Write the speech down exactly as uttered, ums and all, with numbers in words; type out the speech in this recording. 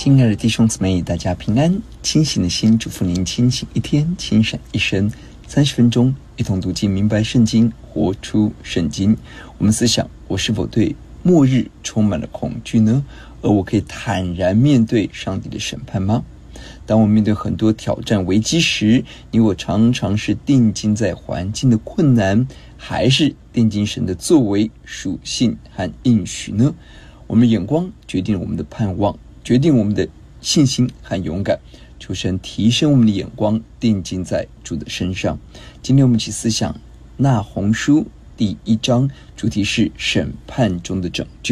亲爱的弟兄姊妹，大家平安。清醒的心祝福您清醒一天，轻闪一生。三十分钟，一同读经明白圣经，活出圣经。我们思想，我是否对末日充满了恐惧呢？而我可以坦然面对上帝的审判吗？当我面对很多挑战危机时，你我常常是定睛在环境的困难，还是定睛神的作为、属性和应许呢？我们眼光决定了我们的盼望，决定我们的信心和勇敢。求神提升我们的眼光，定睛在主的身上。今天我们一起思想那鸿书第一章，主题是审判中的拯救。